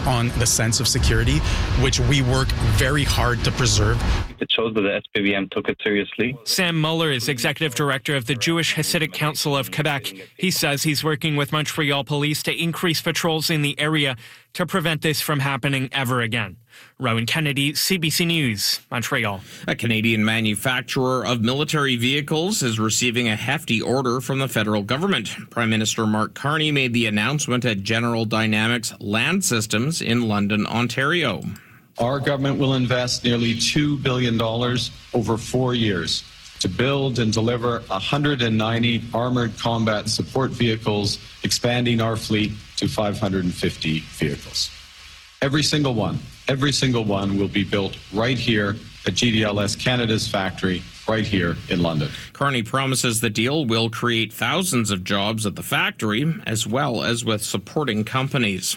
on the sense of security, which we work very hard to preserve. It shows that the SPVM took it seriously. Sam Muller is executive director of the Jewish Hasidic Council of Quebec. He says he's working with Montreal police to increase patrols in the area to prevent this from happening ever again. Rowan Kennedy, CBC News, Montreal. A Canadian manufacturer of military vehicles is receiving a hefty order from the federal government. Prime Minister Mark Carney made the announcement at General Dynamics Land Systems in London, Ontario. Our government will invest nearly $2 billion over 4 years to build and deliver 190 armored combat support vehicles, expanding our fleet to 550 vehicles. Every single one will be built right here at GDLS Canada's factory right here in London. Carney promises the deal will create thousands of jobs at the factory, as well as with supporting companies.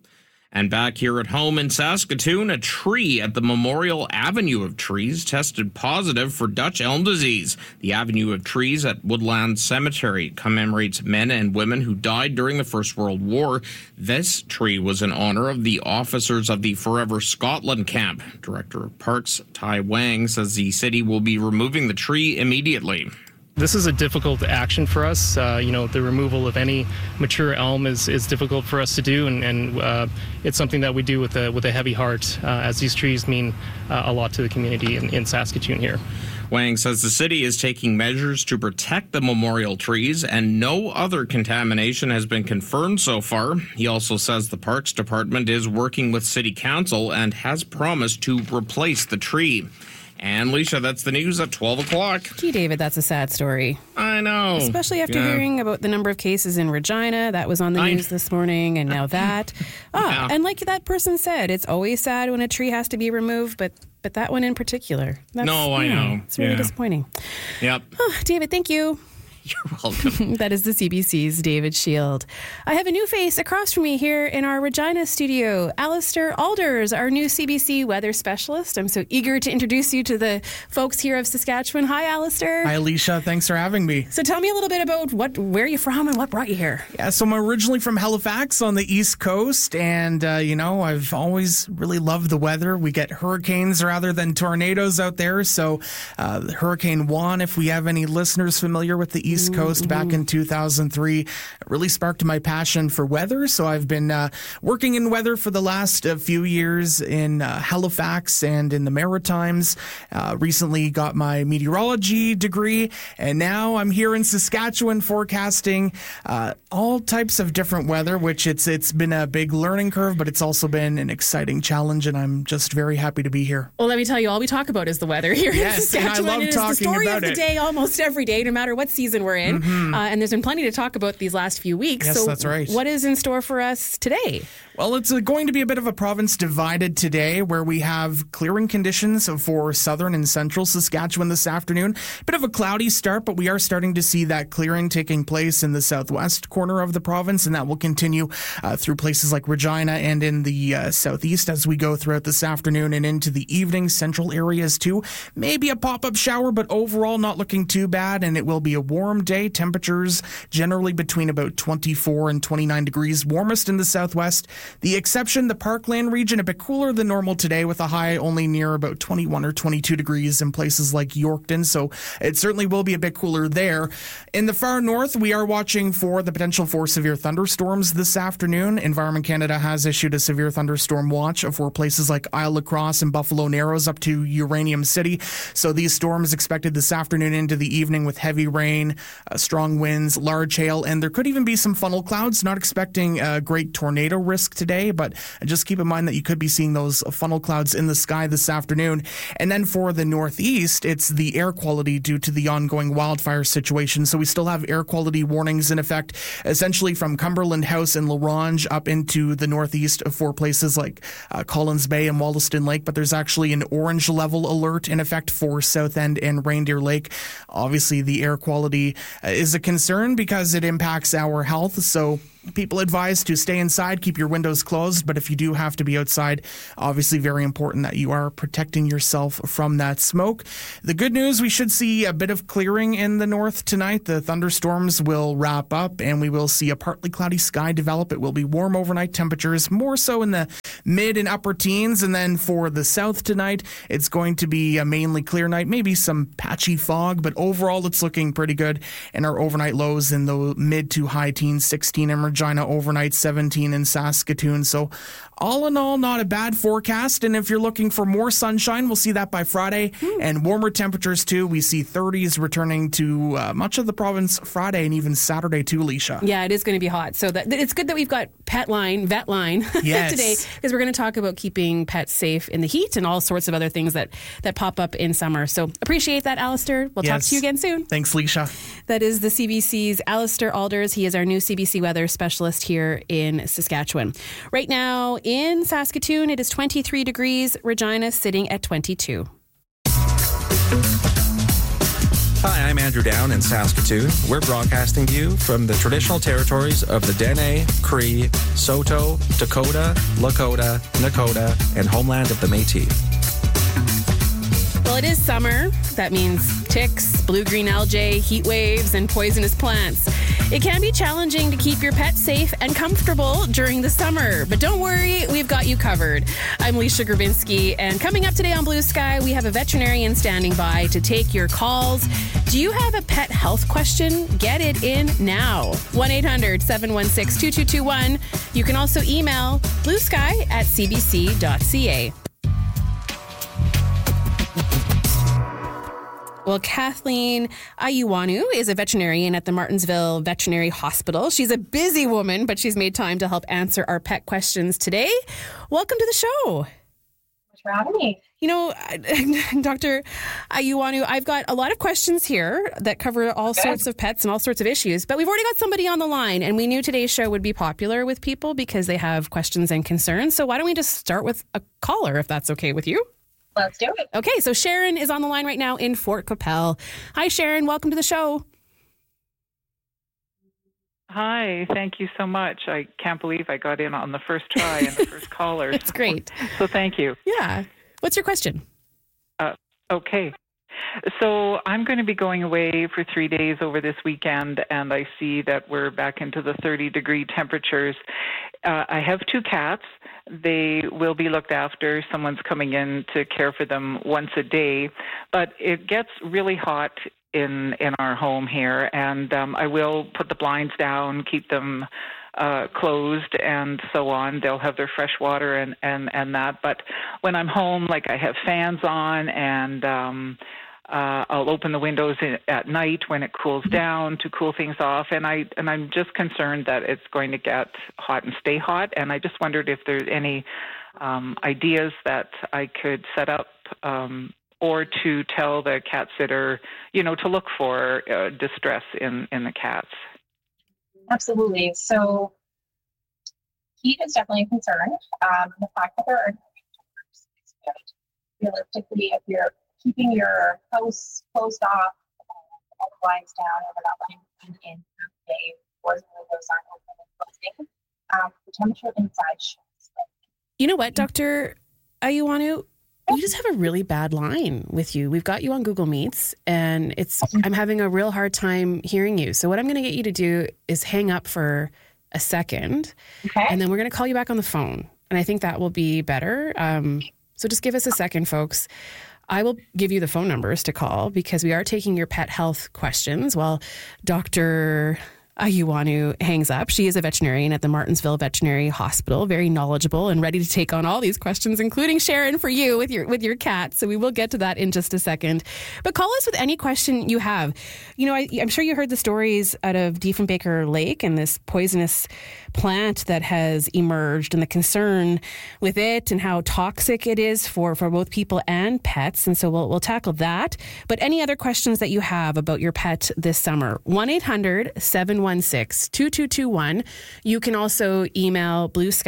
And back here at home in Saskatoon, a tree at the Memorial Avenue of Trees tested positive for Dutch elm disease. The Avenue of Trees at Woodland Cemetery commemorates men and women who died during the First World War. This tree was in honor of the officers of the Forever Scotland camp. Director of Parks Tai Wang says the city will be removing the tree immediately. This is a difficult action for us. The removal of any mature elm is difficult for us to do, and it's something that we do with a heavy heart, as these trees mean a lot to the community in Saskatoon here. Wang says the city is taking measures to protect the memorial trees, and no other contamination has been confirmed so far. He also says the Parks Department is working with City Council and has promised to replace the tree. And, Leisha, that's the news at 12 o'clock. Gee, David, that's a sad story. I know. Especially after hearing about the number of cases in Regina. That was on the news this morning, and now that. And like that person said, it's always sad when a tree has to be removed, but that one in particular. I know. It's really disappointing. Yep. Oh, David, thank you. You're welcome. That is the CBC's David Shield. I have a new face across from me here in our Regina studio. Alistair Alders, our new CBC weather specialist. I'm so eager to introduce you to the folks here of Saskatchewan. Hi, Alistair. Hi, Alicia. Thanks for having me. So tell me a little bit about where you're from and what brought you here. Yeah, so I'm originally from Halifax on the East Coast, and, I've always really loved the weather. We get hurricanes rather than tornadoes out there, so Hurricane Juan, if we have any listeners familiar with the East Coast back in 2003, really sparked my passion for weather. So I've been working in weather for the last few years in Halifax and in the Maritimes. Recently got my meteorology degree, and now I'm here in Saskatchewan forecasting all types of different weather, which it's been a big learning curve, but it's also been an exciting challenge, and I'm just very happy to be here. Well, let me tell you, all we talk about is the weather here in Saskatchewan. And I love talking about it. It's the story of the day almost every day, no matter what season we're in. And there's been plenty to talk about these last few weeks. Yes, that's right. What is in store for us today? Well, it's going to be a bit of a province divided today, where we have clearing conditions for southern and central Saskatchewan this afternoon. Bit of a cloudy start, but we are starting to see that clearing taking place in the southwest corner of the province, and that will continue through places like Regina and in the southeast as we go throughout this afternoon and into the evening. Central areas too. Maybe a pop-up shower, but overall not looking too bad, and it will be a warm day. Temperatures generally between about 24 and 29 degrees, warmest in the southwest. The exception, the Parkland region, a bit cooler than normal today, with a high only near about 21 or 22 degrees in places like Yorkton, so it certainly will be a bit cooler there. In the far north, we are watching for the potential for severe thunderstorms this afternoon. Environment Canada has issued a severe thunderstorm watch for places like Isle La Crosse and Buffalo Narrows up to Uranium City, so these storms expected this afternoon into the evening with heavy rain, strong winds, large hail, and there could even be some funnel clouds. Not expecting a great tornado risk today, but just keep in mind that you could be seeing those funnel clouds in the sky this afternoon. And then for the northeast, it's the air quality due to the ongoing wildfire situation. So we still have air quality warnings in effect, essentially from Cumberland House and La Ronge up into the northeast for places like Collins Bay and Wollaston Lake, but there's actually an orange level alert in effect for South End and Reindeer Lake. Obviously, the air quality is a concern because it impacts our health, so people advised to stay inside, keep your windows closed, but if you do have to be outside, obviously very important that you are protecting yourself from that smoke. The good news, we should see a bit of clearing in the north tonight. The thunderstorms will wrap up and we will see a partly cloudy sky develop. It will be warm overnight temperatures, more so in the mid and upper teens. And then for the south tonight, it's going to be a mainly clear night, maybe some patchy fog, but overall it's looking pretty good. And our overnight lows in the mid to high teens, 16 in Regina overnight, 17 in Saskatoon. So all in all, not a bad forecast. And if you're looking for more sunshine, we'll see that by Friday. And warmer temperatures too. We see 30s returning to much of the province Friday and even Saturday too, Alicia. Yeah, it is going to be hot. So it's good that we've got vet line yes. today, because we're going to talk about keeping pets safe in the heat and all sorts of other things that pop up in summer. So appreciate that, Alistair. We'll talk to you again soon. Thanks, Alicia. That is the CBC's Alistair Alders. He is our new CBC weather specialist here in Saskatchewan. Right now in Saskatoon, it is 23 degrees. Regina sitting at 22. Hi, I'm Andrew Down in Saskatoon. We're broadcasting to you from the traditional territories of the Dene, Cree, Saulteaux, Dakota, Lakota, Nakota, and homeland of the Métis. Well, it is summer. That means ticks, blue-green algae, heat waves, and poisonous plants. It can be challenging to keep your pet safe and comfortable during the summer, but don't worry, we've got you covered. I'm Leisha Grabinski, and coming up today on Blue Sky, we have a veterinarian standing by to take your calls. Do you have a pet health question? Get it in now. 1-800-716-2221. You can also email bluesky@cbc.ca. Well, Kathleen Ayuwanu is a veterinarian at the Martensville Veterinary Hospital. She's a busy woman, but she's made time to help answer our pet questions today. Welcome to the show. Thanks for having me. You know, Dr. Ayuwanu, I've got a lot of questions here that cover all sorts of pets and all sorts of issues, but we've already got somebody on the line, and we knew today's show would be popular with people because they have questions and concerns. So why don't we just start with a caller, if that's okay with you? Let's do it. Okay, so Sharon is on the line right now in Fort Qu'Appelle. Hi, Sharon. Welcome to the show. Hi. Thank you so much. I can't believe I got in on the first try and the first caller. That's great. So thank you. Yeah. What's your question? Okay. So I'm going to be going away for 3 days over this weekend, and I see that we're back into the 30-degree temperatures. I have 2 cats. They will be looked after. Someone's coming in to care for them once a day. But it gets really hot in our home here, and I will put the blinds down, keep them closed and so on. They'll have their fresh water and that. But when I'm home, like I have fans on, and I'll open the windows at night when it cools down to cool things off. And I'm just concerned that it's going to get hot and stay hot. And I just wondered if there's any ideas that I could set up or to tell the cat sitter, to look for distress in the cats. Absolutely. So heat is definitely a concern. The fact that there are temperatures is good. Realistically, if you're keeping your house closed off, all the blinds down, or we're not letting wind in through the day, doors and windows aren't open and closing, the temperature inside shifts. You know what, Dr. Ayuwanu? We just have a really bad line with you. We've got you on Google Meets, and I'm having a real hard time hearing you. So what I'm going to get you to do is hang up for a second, and then we're going to call you back on the phone. And I think that will be better. So just give us a second, folks. I will give you the phone numbers to call because we are taking your pet health questions while Dr. Ayuwanu hangs up. She is a veterinarian at the Martensville Veterinary Hospital, very knowledgeable and ready to take on all these questions, including Sharon for you with your cat. So we will get to that in just a second. But call us with any question you have. I'm sure you heard the stories out of Diefenbaker Lake and this poisonous plant that has emerged and the concern with it and how toxic it is for both people and pets. And so we'll tackle that. But any other questions that you have about your pet this summer, 1-800-716-2221. You can also email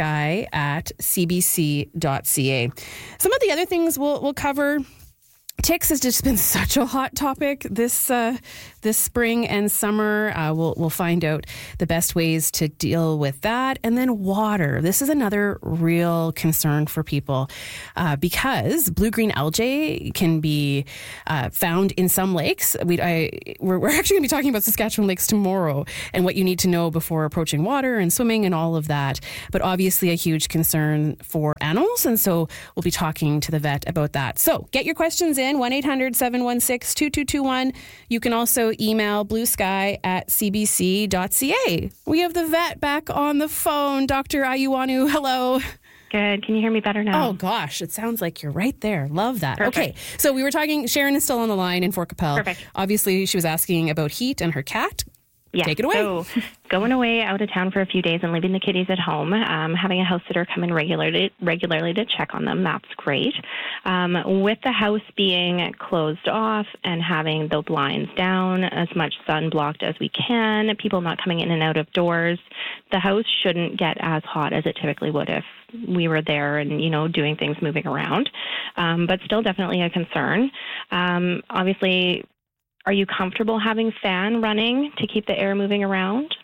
bluesky@cbc.ca. Some of the other things we'll cover. Ticks has just been such a hot topic this this spring and summer. We'll find out the best ways to deal with that. And then water. This is another real concern for people because blue-green algae can be found in some lakes. We're actually going to be talking about Saskatchewan lakes tomorrow and what you need to know before approaching water and swimming and all of that. But obviously a huge concern for animals. And so we'll be talking to the vet about that. So get your questions in, 1-800-716-2221. You can also email bluesky@cbc.ca. We have the vet back on the phone. Dr. Ayuanu, hello. Good. Can you hear me better now? Oh, gosh. It sounds like you're right there. Love that. Perfect. Okay. So we were talking, Sharon is still on the line in Fort Capel. Perfect. Obviously, she was asking about heat and her cat. Yeah. Take it away. So going away out of town for a few days and leaving the kitties at home, having a house sitter come in regularly to check on them, that's great. With the house being closed off and having the blinds down, as much sun blocked as we can, people not coming in and out of doors, the house shouldn't get as hot as it typically would if we were there and, doing things moving around. But still definitely a concern. Obviously, are you comfortable having fan running to keep the air moving around?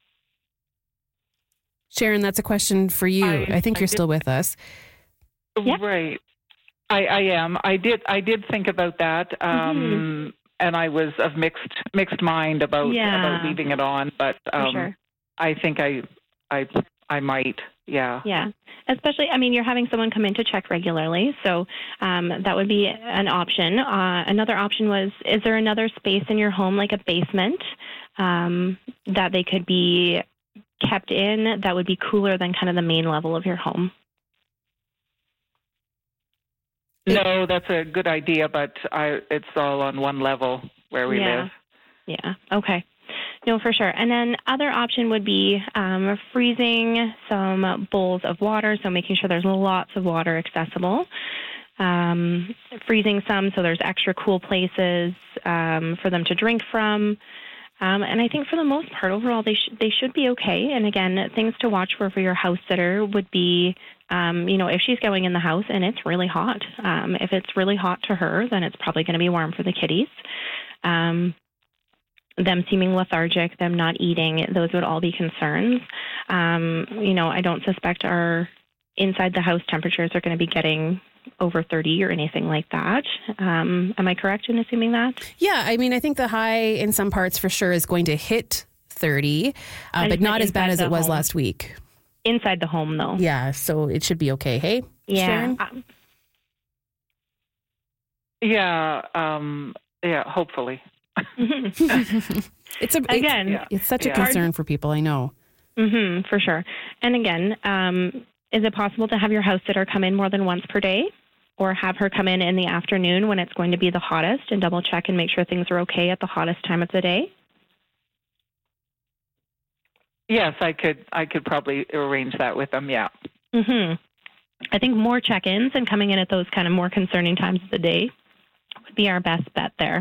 Sharon, that's a question for you. I think you're still with us. Yeah. Right. I am. I did think about that. And I was of mixed mind about leaving it on, but sure. I think I might. Yeah. Yeah. Especially, you're having someone come in to check regularly, so that would be an option. Another option was, is there another space in your home, like a basement, that they could be kept in that would be cooler than kind of the main level of your home? No, that's a good idea, but it's all on one level where we live. Yeah. Okay. No, for sure. And then other option would be freezing some bowls of water, so making sure there's lots of water accessible. Freezing some so there's extra cool places for them to drink from. And I think for the most part, overall, they should be okay. And again, things to watch for your house sitter would be, if she's going in the house and it's really hot. If it's really hot to her, then it's probably going to be warm for the kitties. Them seeming lethargic, them not eating, those would all be concerns. I don't suspect our inside the house temperatures are going to be getting over 30 or anything like that. Am I correct in assuming that? Yeah, I think the high in some parts for sure is going to hit 30, but not as bad as it was last week. Inside the home, though. Yeah, so it should be okay. Hey, yeah. Sharon? Hopefully. It's such a concern for people, I know. For sure. And again, is it possible to have your house sitter come in more than once per day, or have her come in the afternoon when it's going to be the hottest and double check and make sure things are okay at the hottest time of the day? Yes, I could probably arrange that with them. Yeah. I think more check-ins and coming in at those kind of more concerning times of the day would be our best bet there.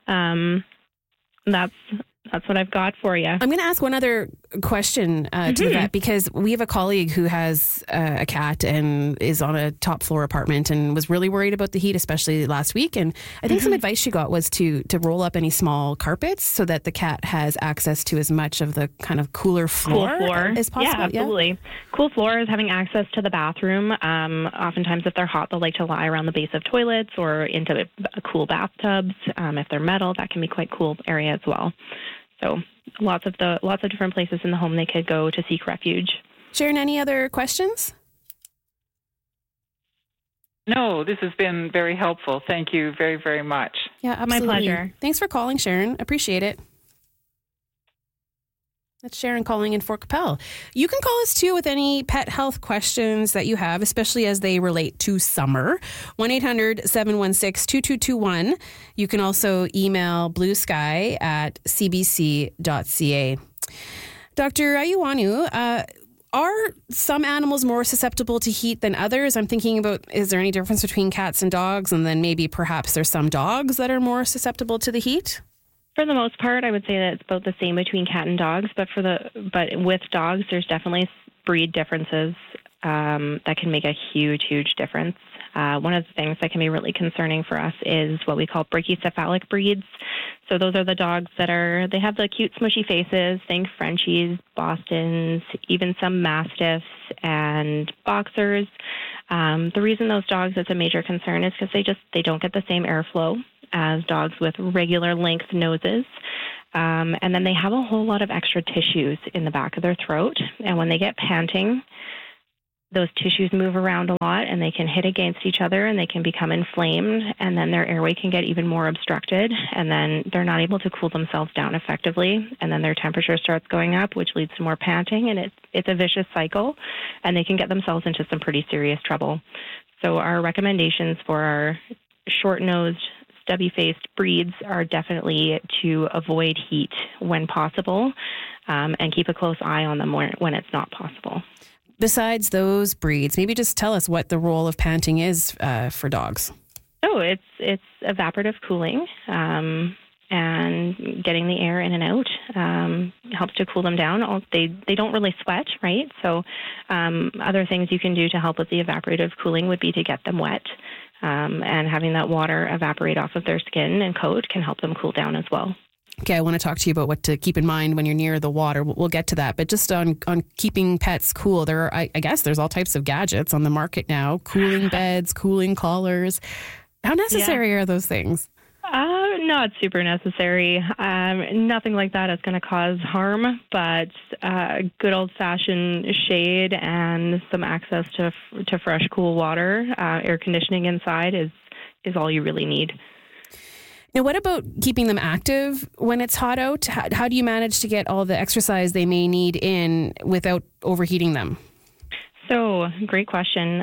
That's what I've got for you. I'm going to ask one other question to the vet, because we have a colleague who has a cat and is on a top floor apartment and was really worried about the heat, especially last week. And I think some advice she got was to roll up any small carpets so that the cat has access to as much of the kind of cooler floor as possible. Yeah, absolutely. Yeah. Cool floors, having access to the bathroom. Oftentimes, if they're hot, they'll like to lie around the base of toilets or into cool bathtubs. If they're metal, that can be quite cool area as well. So lots of different places in the home they could go to seek refuge. Sharon, any other questions? No, this has been very helpful. Thank you very, very much. Yeah, absolutely. My pleasure. Thanks for calling, Sharon. Appreciate it. That's Sharon calling in Fort Capel. You can call us too with any pet health questions that you have, especially as they relate to summer. 1-800-716-2221. You can also email bluesky@cbc.ca. Dr. Ayuanu, are some animals more susceptible to heat than others? I'm thinking about, is there any difference between cats and dogs? And then maybe perhaps there's some dogs that are more susceptible to the heat? For the most part, I would say that it's about the same between cat and dogs, but with dogs, there's definitely breed differences that can make a huge, huge difference. One of the things that can be really concerning for us is what we call brachycephalic breeds. So those are the dogs they have the cute smushy faces, think Frenchies, Bostons, even some Mastiffs and Boxers. The reason those dogs is a major concern is because they don't get the same airflow as dogs with regular length noses. And then they have a whole lot of extra tissues in the back of their throat. And when they get panting, those tissues move around a lot and they can hit against each other and they can become inflamed, and then their airway can get even more obstructed, and then they're not able to cool themselves down effectively, and then their temperature starts going up, which leads to more panting, and it's a vicious cycle, and they can get themselves into some pretty serious trouble. So our recommendations for our short-nosed, stubby-faced breeds are definitely to avoid heat when possible, and keep a close eye on them when it's not possible. Besides those breeds, maybe just tell us what the role of panting is for dogs. Oh, it's evaporative cooling, and getting the air in and out helps to cool them down. They don't really sweat, right? So other things you can do to help with the evaporative cooling would be to get them wet, and having that water evaporate off of their skin and coat can help them cool down as well. Okay, I want to talk to you about what to keep in mind when you're near the water. We'll get to that. But just on keeping pets cool, I guess there's all types of gadgets on the market now. Cooling beds, cooling collars. How necessary are those things? Not super necessary. Nothing like that is going to cause harm, but good old-fashioned shade and some access to fresh, cool water, air conditioning inside is all you really need. Now, what about keeping them active when it's hot out? How do you manage to get all the exercise they may need in without overheating them? So, great question.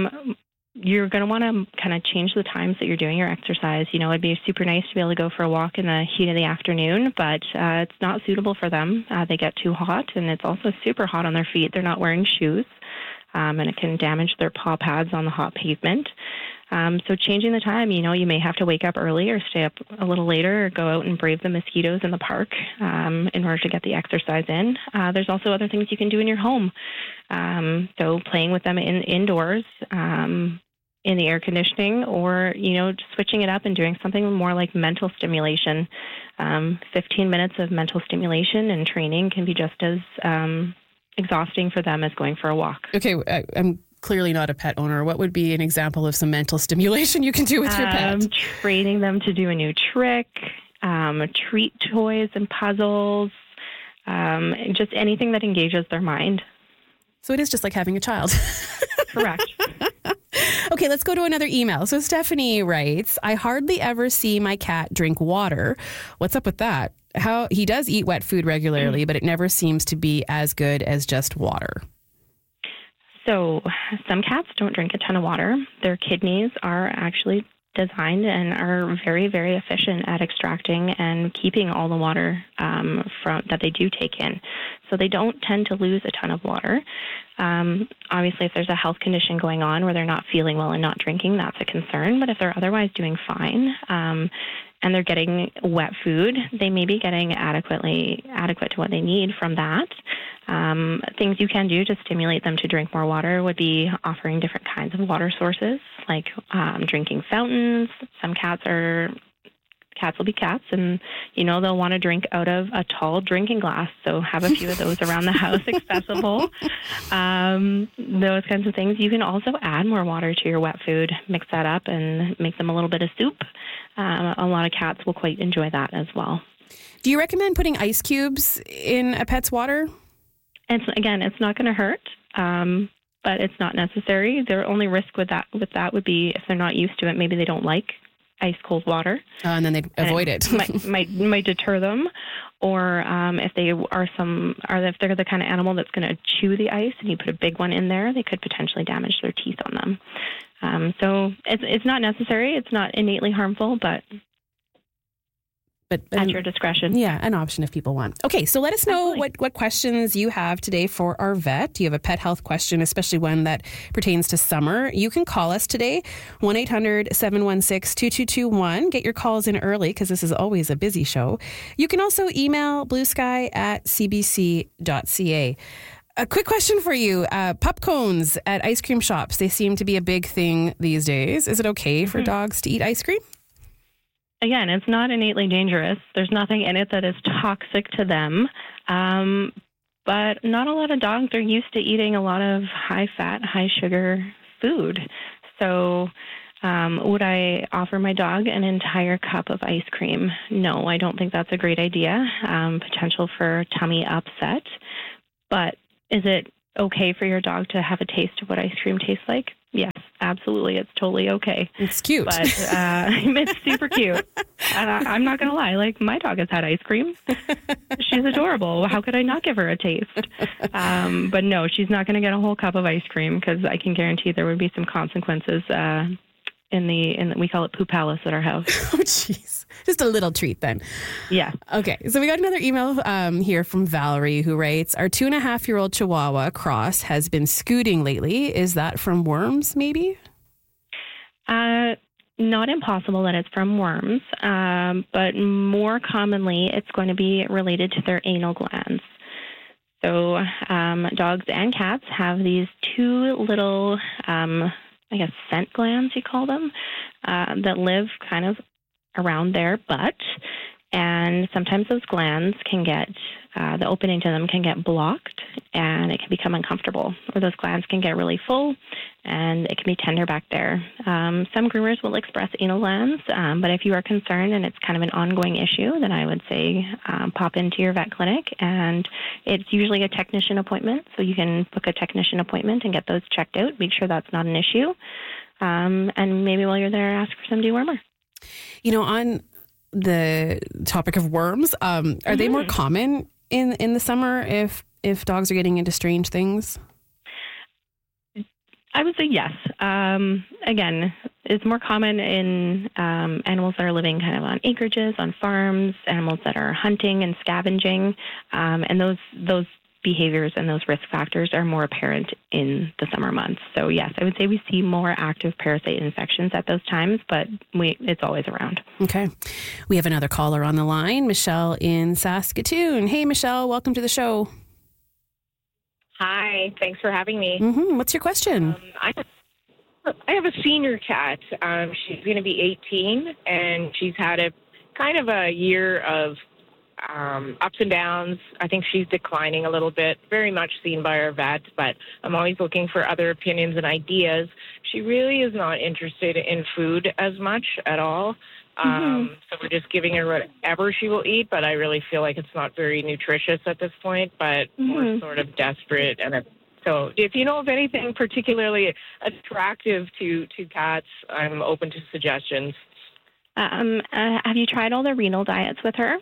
You're going to want to kind of change the times that you're doing your exercise. You know, it'd be super nice to be able to go for a walk in the heat of the afternoon, but it's not suitable for them. They get too hot, and it's also super hot on their feet. They're not wearing shoes, and it can damage their paw pads on the hot pavement. So changing the time, you may have to wake up early or stay up a little later or go out and brave the mosquitoes in the park in order to get the exercise in. There's also other things you can do in your home. So playing with them indoors in the air conditioning, or, just switching it up and doing something more like mental stimulation. 15 minutes of mental stimulation and training can be just as exhausting for them as going for a walk. Okay, I'm clearly not a pet owner. What would be an example of some mental stimulation you can do with your pet? Training them to do a new trick, treat toys and puzzles, just anything that engages their mind. So it is just like having a child. Correct. Okay, let's go to another email. So Stephanie writes, I hardly ever see my cat drink water. What's up with that? How he does eat wet food regularly, but it never seems to be as good as just water. So some cats don't drink a ton of water. Their kidneys are actually designed and are very, very efficient at extracting and keeping all the water that they do take in. So they don't tend to lose a ton of water. Obviously, if there's a health condition going on where they're not feeling well and not drinking, that's a concern. But if they're otherwise doing fine and they're getting wet food, they may be getting adequate to what they need from that. Things you can do to stimulate them to drink more water would be offering different kinds of water sources, like drinking fountains. Some cats will be cats, and they'll want to drink out of a tall drinking glass, so have a few of those around the house accessible. Those kinds of things. You can also add more water to your wet food, mix that up and make them a little bit of soup. A lot of cats will quite enjoy that as well. Do you recommend putting ice cubes in a pet's water? It's not going to hurt, but it's not necessary. Their only risk with that would be if they're not used to it, maybe they don't like ice cold water, and then they avoid it. might deter them, or if they're the kind of animal that's going to chew the ice, and you put a big one in there, they could potentially damage their teeth on them. So it's not necessary. It's not innately harmful, but at your discretion. Yeah, an option if people want. Okay, so let us know what questions you have today for our vet. Do you have a pet health question, especially one that pertains to summer? You can call us today, 1-800-716-2221. Get your calls in early because this is always a busy show. You can also email bluesky@cbc.ca. A quick question for you. Pup cones at ice cream shops, they seem to be a big thing these days. Is it okay for dogs to eat ice cream? again, it's not innately dangerous. There's nothing in it that is toxic to them. But not a lot of dogs are used to eating a lot of high-fat, high-sugar food. So would I offer my dog an entire cup of ice cream? No, I don't think that's a great idea. Potential for tummy upset. But is it okay for your dog to have a taste of what ice cream tastes like? Yes, absolutely. It's totally okay. It's cute. But it's super cute. And I'm not going to lie. Like, my dog has had ice cream. She's adorable. How could I not give her a taste? But no, she's not going to get a whole cup of ice cream because I can guarantee there would be some consequences in the we call it Poop Palace at our house. Oh, jeez. Just a little treat then. Yeah. Okay. So we got another email here from Valerie who writes, our 2.5-year-old Chihuahua Cross has been scooting lately. Is that from worms, maybe? Not impossible that it's from worms, but more commonly it's going to be related to their anal glands. So dogs and cats have these two little I guess scent glands, you call them, that live kind of around their butt. And sometimes those glands can get, the opening to them can get blocked and it can become uncomfortable. Or those glands can get really full and it can be tender back there. Some groomers will express anal glands, but if you are concerned and it's kind of an ongoing issue, then I would say pop into your vet clinic, and it's usually a technician appointment, so you can book a technician appointment and get those checked out, make sure that's not an issue, and maybe while you're there, ask for some dewormer. You know, on the topic of worms, are they more common in the summer if dogs are getting into strange things? I would say yes. Again, it's more common in animals that are living kind of on acreages, on farms, animals that are hunting and scavenging, and those behaviors and those risk factors are more apparent in the summer months. So yes, I would say we see more active parasite infections at those times, but it's always around. Okay. We have another caller on the line, Michelle in Saskatoon. Hey, Michelle, welcome to the show. Hi, thanks for having me. What's your question? I have a senior cat. She's going to be 18, and she's had a kind of a year of ups and downs. I think she's declining a little bit, very much seen by our vet, but I'm always looking for other opinions and ideas. She really is not interested in food as much at all. So we're just giving her whatever she will eat, but I really feel like it's not very nutritious at this point, but we're sort of desperate. And so if you know of anything particularly attractive to cats, I'm open to suggestions. Have you tried all the renal diets with her?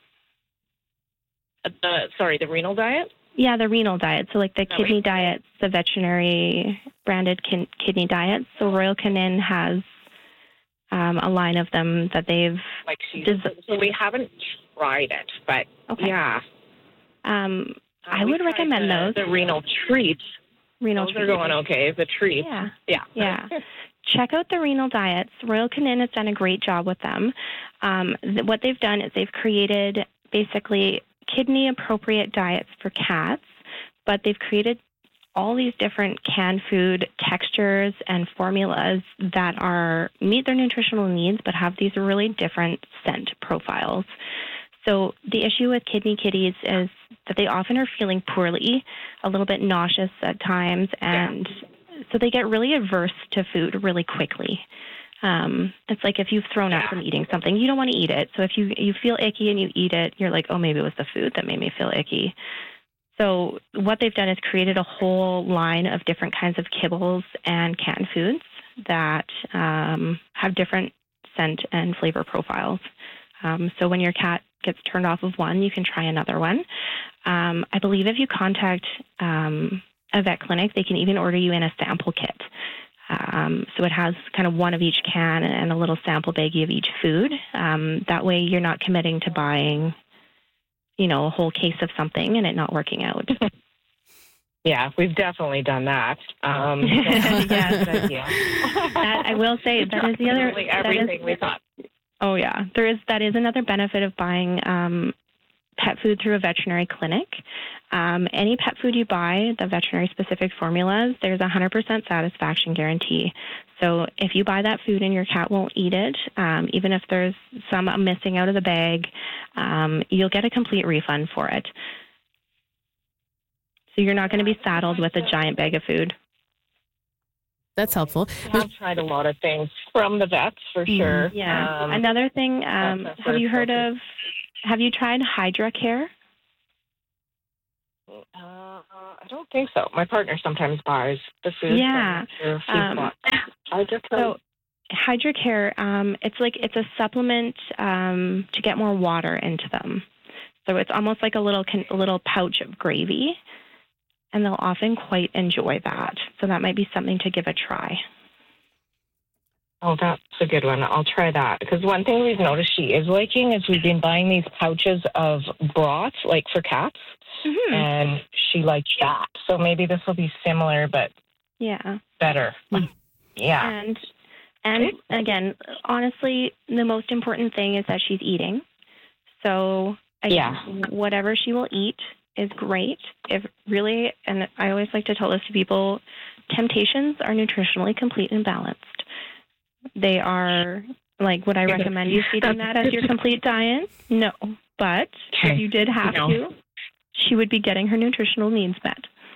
The renal diet? Yeah, the renal diet. So like the kidney diets, the veterinary branded kidney diets. So Royal Canin has a line of them that they've... So we haven't tried it, but yeah. I would recommend those. The renal treats. Those are going okay. The treats. Yeah. Check out the renal diets. Royal Canin has done a great job with them. What they've done is they've created basically kidney-appropriate diets for cats, but they've created all these different canned food textures and formulas that meet their nutritional needs but have these really different scent profiles. So the issue with kidney kitties is that they often are feeling poorly, a little bit nauseous at times, and so they get really averse to food really quickly. It's like if you've thrown up from eating something, you don't want to eat it. So if you feel icky and you eat it, you're like, oh, maybe it was the food that made me feel icky. So what they've done is created a whole line of different kinds of kibbles and canned foods that have different scent and flavor profiles. So when your cat gets turned off of one, you can try another one. I believe if you contact a vet clinic, they can even order you in a sample kit. So it has kind of one of each can and a little sample baggie of each food. That way you're not committing to buying, a whole case of something and it not working out. Yeah, we've definitely done that. Yes, that I will say that is the other everything we thought. Oh yeah, that is another benefit of buying pet food through a veterinary clinic. Any pet food you buy, the veterinary-specific formulas, there's a 100% satisfaction guarantee. So if you buy that food and your cat won't eat it, even if there's some missing out of the bag, you'll get a complete refund for it. So you're not going to be saddled with a giant bag of food. That's helpful. I've tried a lot of things from the vets for sure. Yeah. Another thing, have you tried Hydra Care? I don't think so. My partner sometimes buys the food. Yeah. So Hydra Care, it's a supplement to get more water into them. So it's almost like a little pouch of gravy, and they'll often quite enjoy that. So that might be something to give a try. Oh, that's a good one. I'll try that. Because one thing we've noticed she is liking is we've been buying these pouches of broth, like for cats, and she likes that. So maybe this will be similar, but better. Yeah. And again, honestly, the most important thing is that she's eating. So again, whatever she will eat is great. If really, and I always like to tell this to people, temptations are nutritionally complete and balanced. They are, like, would I recommend you feeding that as your complete diet? No. But if you did have to, she would be getting her nutritional needs met.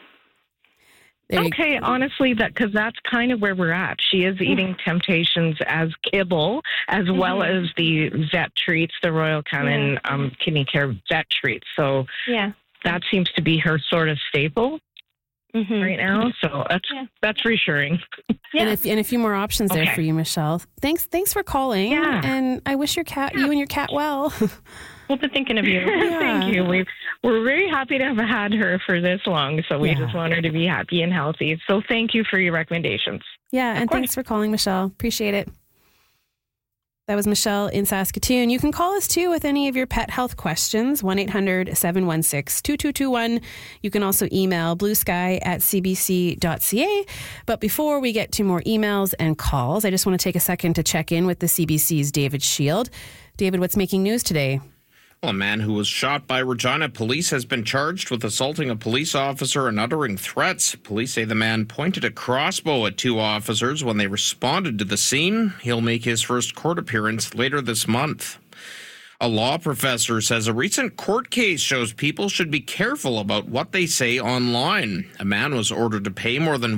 Okay, honestly, because that's kind of where we're at. She is eating temptations as kibble, as well as the vet treats, the Royal Canin Kidney Care vet treats. So that seems to be her sort of staple right now. So that's reassuring. And a few more options there for you, Michelle. Thanks for calling. Yeah. And I wish you and your cat well. We'll be thinking of you. Thank you. We're very happy to have had her for this long, so we just want her to be happy and healthy. So thank you for your recommendations. Yeah, and thanks for calling, Michelle. Appreciate it. That was Michelle in Saskatoon. You can call us too with any of your pet health questions, 1-800-716-2221. You can also email bluesky@cbc.ca. But before we get to more emails and calls, I just want to take a second to check in with the CBC's David Shield. David, what's making news today? Well, a man who was shot by Regina police has been charged with assaulting a police officer and uttering threats. Police say the man pointed a crossbow at two officers when they responded to the scene. He'll make his first court appearance later this month. A law professor says a recent court case shows people should be careful about what they say online. A man was ordered to pay more than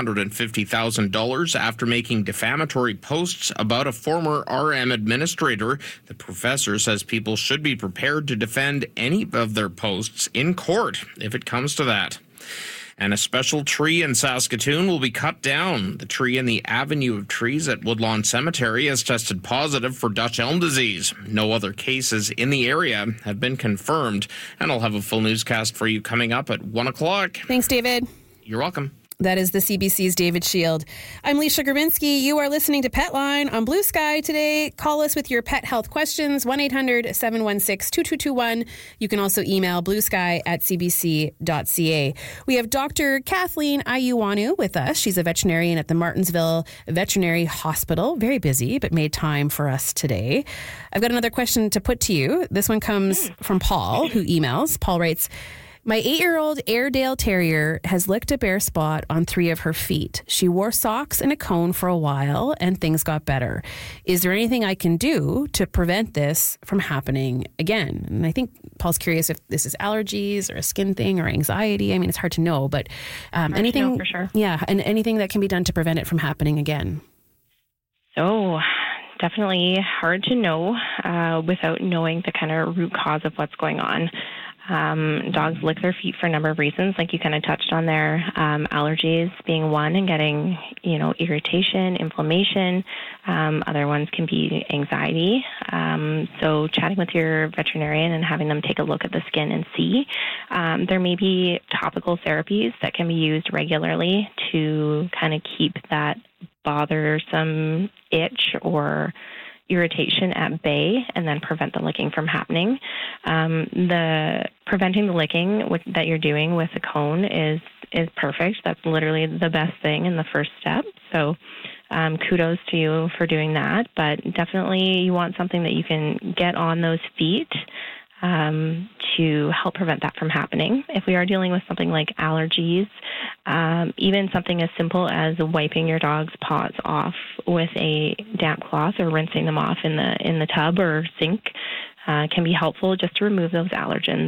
$150,000 after making defamatory posts about a former RM administrator. The professor says people should be prepared to defend any of their posts in court if it comes to that. And a special tree in Saskatoon will be cut down. The tree in the avenue of trees at Woodlawn Cemetery has tested positive for Dutch elm disease. No other cases in the area have been confirmed. And I'll have a full newscast for you coming up at 1 o'clock. Thanks, David. You're welcome. That is the CBC's David Shield. I'm Leisha Grabinski. You are listening to Petline on Blue Sky today. Call us with your pet health questions, 1-800-716-2221. You can also email bluesky@cbc.ca. We have Dr. Kathleen Ayuwanu with us. She's a veterinarian at the Martensville Veterinary Hospital. Very busy, but made time for us today. I've got another question to put to you. This one comes from Paul, who emails. Paul writes, my 8-year-old Airedale Terrier has licked a bare spot on 3 of her feet. She wore socks and a cone for a while, and things got better. Is there anything I can do to prevent this from happening again? And I think Paul's curious if this is allergies or a skin thing or anxiety. I mean, it's hard to know, but anything for sure. Yeah, and anything that can be done to prevent it from happening again. So definitely hard to know without knowing the kind of root cause of what's going on. Dogs lick their feet for a number of reasons, like you kind of touched on there, allergies being one, and getting, irritation, inflammation. Other ones can be anxiety. So chatting with your veterinarian and having them take a look at the skin and see. There may be topical therapies that can be used regularly to kind of keep that bothersome itch or irritation at bay and then prevent the licking from happening. Preventing the licking that you're doing with a cone is perfect. That's literally the best thing and the first step. So kudos to you for doing that. But definitely you want something that you can get on those feet to help prevent that from happening. If we are dealing with something like allergies, even something as simple as wiping your dog's paws off with a damp cloth or rinsing them off in the tub or sink can be helpful just to remove those allergens.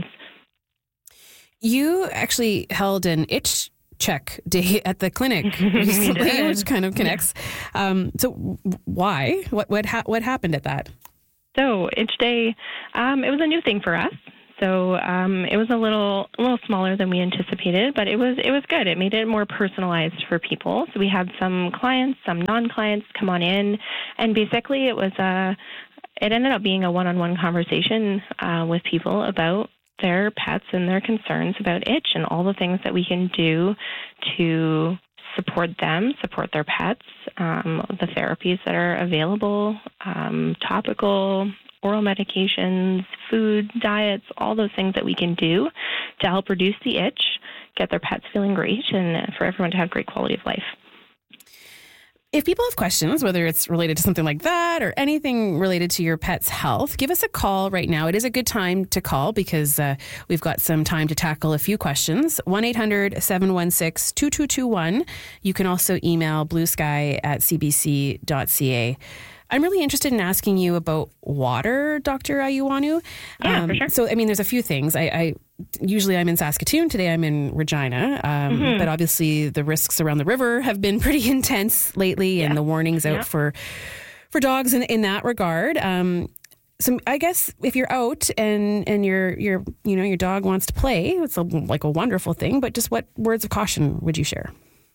You actually held an itch check day at the clinic recently, which kind of connects. So why? What happened at that? So itch day, it was a new thing for us. So it was a little smaller than we anticipated, but it was good. It made it more personalized for people. So we had some clients, some non-clients come on in, and basically it ended up being a one-on-one conversation with people about their pets and their concerns about itch and all the things that we can do to support them, support their pets, the therapies that are available, topical, oral medications, food, diets, all those things that we can do to help reduce the itch, get their pets feeling great, and for everyone to have great quality of life. If people have questions, whether it's related to something like that or anything related to your pet's health, give us a call right now. It is a good time to call because we've got some time to tackle a few questions. 1-800-716-2221. You can also email bluesky@cbc.ca. I'm really interested in asking you about water, Dr. Ayuanu. Yeah, for sure. So, I mean, there's a few things. Usually I'm in Saskatoon. Today I'm in Regina. But obviously the risks around the river have been pretty intense lately, and the warnings out for dogs in that regard. So I guess if you're out and your dog wants to play, it's like a wonderful thing. But just what words of caution would you share?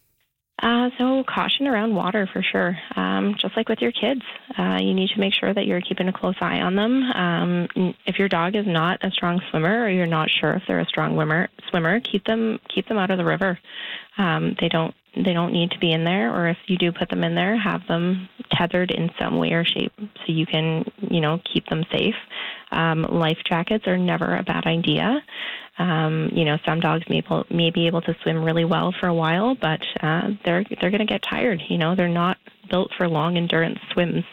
So caution around water for sure. Just like with your kids, you need to make sure that you're keeping a close eye on them. If your dog is not a strong swimmer, or you're not sure if they're a strong swimmer, keep them out of the river. They don't need to be in there, or if you do put them in there, have them tethered in some way or shape so you can, keep them safe. Life jackets are never a bad idea. Some dogs may be able to swim really well for a while, but they're going to get tired. They're not built for long endurance swims.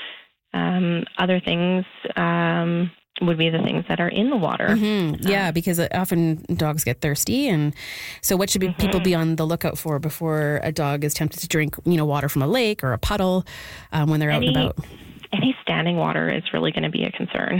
Other things would be the things that are in the water. Mm-hmm. Yeah, because often dogs get thirsty, and so what should people be on the lookout for before a dog is tempted to drink, water from a lake or a puddle when they're out and about? Any standing water is really going to be a concern.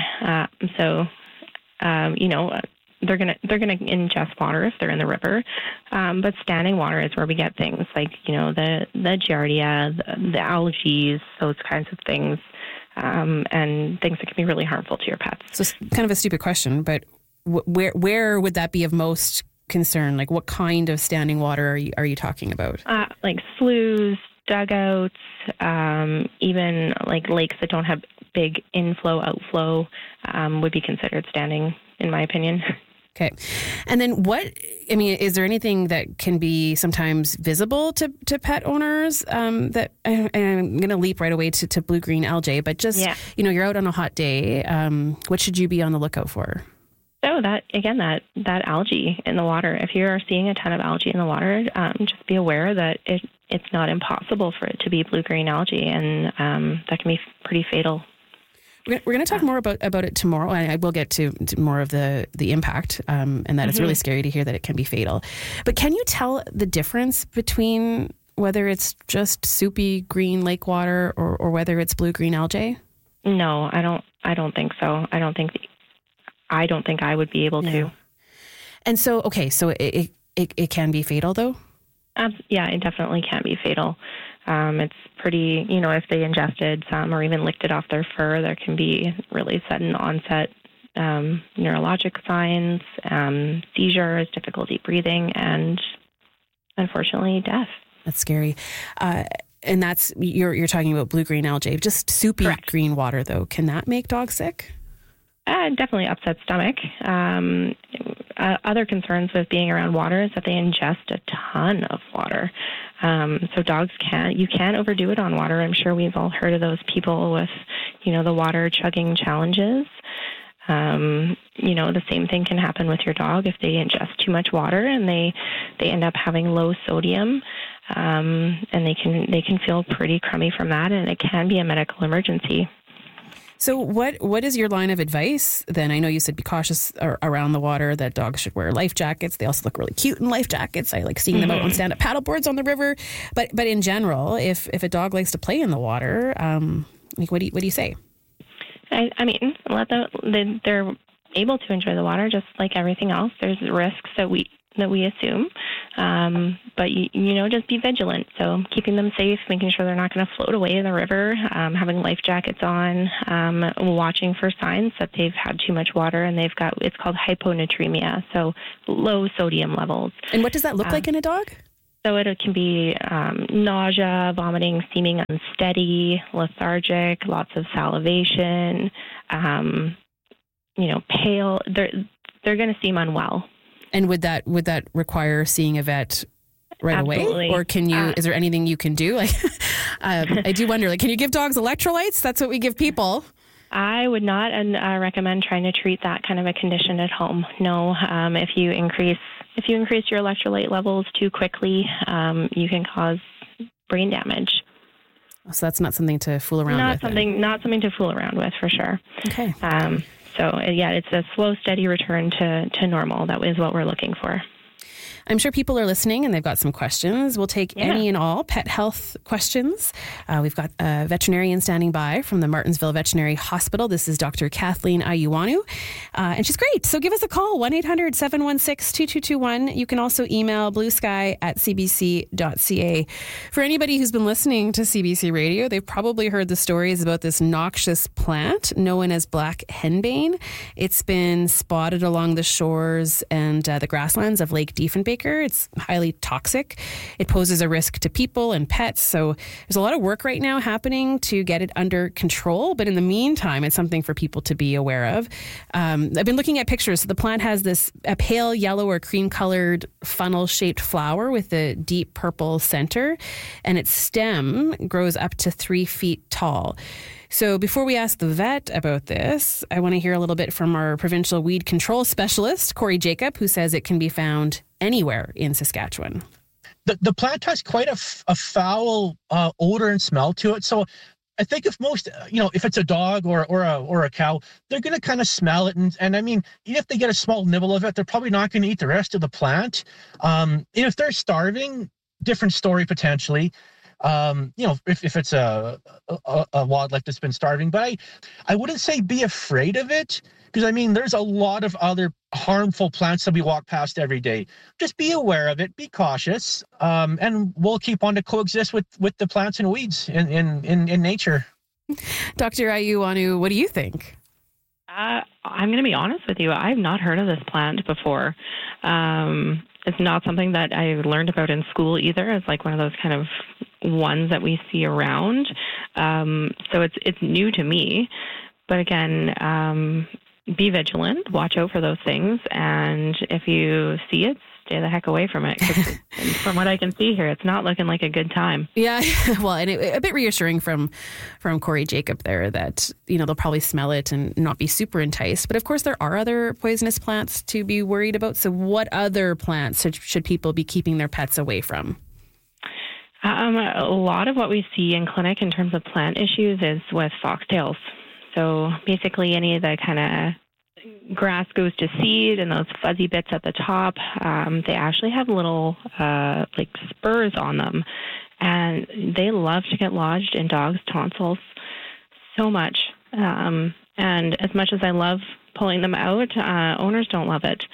They're gonna ingest water if they're in the river, but standing water is where we get things like the giardia, the algae, those kinds of things, and things that can be really harmful to your pets. So it's kind of a stupid question, but where would that be of most concern? Like what kind of standing water are you talking about? Like sloughs, dugouts, even like lakes that don't have big inflow, outflow would be considered standing, in my opinion. Okay. And then is there anything that can be sometimes visible to pet owners that I'm going to leap right away to blue-green algae, but just, you're out on a hot day. What should you be on the lookout for? So that algae in the water, if you're seeing a ton of algae in the water, just be aware that it's not impossible for it to be blue-green algae, and that can be pretty fatal. We're going to talk more about it tomorrow, and I will get to more of the impact, and that it's really scary to hear that it can be fatal. But can you tell the difference between whether it's just soupy green lake water or whether it's blue-green algae? No, I don't think so. I don't think I would be able to. And so, okay, so it can be fatal, though? Yeah, it definitely can be fatal. It's pretty, if they ingested some or even licked it off their fur, there can be really sudden onset neurologic signs, seizures, difficulty breathing, and unfortunately death. That's scary. And that's, you're talking about blue-green algae. Just soupy Correct. Green water, though. Can that make dogs sick? Definitely upset stomach. Other concerns with being around water is that they ingest a ton of water. So dogs you can overdo it on water. I'm sure we've all heard of those people with, the water chugging challenges. The same thing can happen with your dog if they ingest too much water and they end up having low sodium. And they can feel pretty crummy from that, and it can be a medical emergency. So what is your line of advice then? I know you said be cautious around the water, that dogs should wear life jackets. They also look really cute in life jackets. I like seeing them out on stand-up paddleboards on the river. But in general, if a dog likes to play in the water, what do you say? I mean, they're able to enjoy the water just like everything else. There's risks that we assume, but just be vigilant. So keeping them safe, making sure they're not going to float away in the river, having life jackets on, watching for signs that they've had too much water and it's called hyponatremia, so low sodium levels. And what does that look like in a dog? So it can be nausea, vomiting, seeming unsteady, lethargic, lots of salivation, pale. They're going to seem unwell. And would that require seeing a vet right Absolutely. away, or can you? Is there anything you can do? Like, I do wonder. Like, can you give dogs electrolytes? That's what we give people. I would not recommend trying to treat that kind of a condition at home. No, if you increase your electrolyte levels too quickly, you can cause brain damage. So that's not something to fool around with. Not something to fool around with, for sure. Okay. So, it's a slow, steady return to normal. That is what we're looking for. I'm sure people are listening and they've got some questions. We'll take any and all pet health questions. We've got a veterinarian standing by from the Martensville Veterinary Hospital. This is Dr. Kathleen Ayuwanu, and she's great. So give us a call, 1-800-716-2221. You can also email bluesky@cbc.ca. For anybody who's been listening to CBC Radio, they've probably heard the stories about this noxious plant known as black henbane. It's been spotted along the shores and the grasslands of Lake Diefenbaker. It's highly toxic. It poses a risk to people and pets. So there's a lot of work right now happening to get it under control. But in the meantime, it's something for people to be aware of. I've been looking at pictures. So the plant has a pale yellow or cream colored funnel shaped flower with a deep purple center, and its stem grows up to 3 feet tall. So before we ask the vet about this, I want to hear a little bit from our provincial weed control specialist, Corey Jacob, who says it can be found anywhere in Saskatchewan. The plant has quite a foul odor and smell to it. So I think if most, if it's a dog or a cow, they're going to kind of smell it. And I mean, even if they get a small nibble of it, they're probably not going to eat the rest of the plant. If they're starving, different story potentially. If it's a wildlife that's been starving, but I wouldn't say be afraid of it, because I mean, there's a lot of other harmful plants that we walk past every day. Just be aware of it, be cautious, and we'll keep on to coexist with the plants and weeds in nature. Dr. Ayuwanu, what do you think? I'm going to be honest with you. I've not heard of this plant before. It's not something that I learned about in school either. It's like one of those kind of ones that we see around. So it's new to me. But again, be vigilant, watch out for those things, and if you see it, stay the heck away from it. 'Cause from what I can see here, it's not looking like a good time. Yeah, well, and a bit reassuring from Corey Jacob there that, they'll probably smell it and not be super enticed. But of course, there are other poisonous plants to be worried about. So what other plants should people be keeping their pets away from? A lot of what we see in clinic in terms of plant issues is with foxtails. So basically any of the kind of grass goes to seed and those fuzzy bits at the top, they actually have little spurs on them, and they love to get lodged in dogs' tonsils so much. And as much as I love pulling them out, owners don't love it.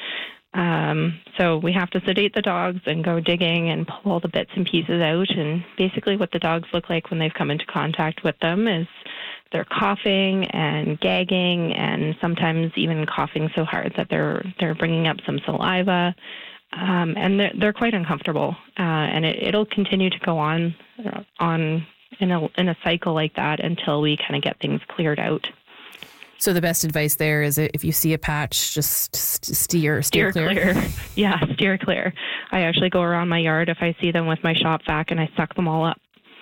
So we have to sedate the dogs and go digging and pull all the bits and pieces out. And basically what the dogs look like when they've come into contact with them is they're coughing and gagging, and sometimes even coughing so hard that they're bringing up some saliva, and they're quite uncomfortable. And it'll continue to go on in a cycle like that until we kind of get things cleared out. So the best advice there is if you see a patch, just steer clear. Yeah, steer clear. I actually go around my yard if I see them with my shop vac, and I suck them all up.